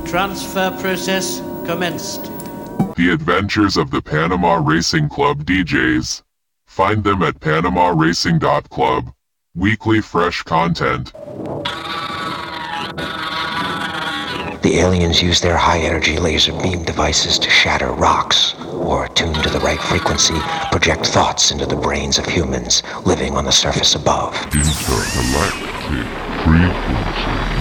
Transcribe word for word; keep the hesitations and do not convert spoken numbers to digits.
Transfer process commenced. The Adventures of the Panama Racing Club D Js. Find them at panama racing dot club. Weekly fresh content. The aliens use their high-energy laser beam devices to shatter rocks, or tuned to the right frequency, project thoughts into the brains of humans living on the surface above. Intergalactic frequency.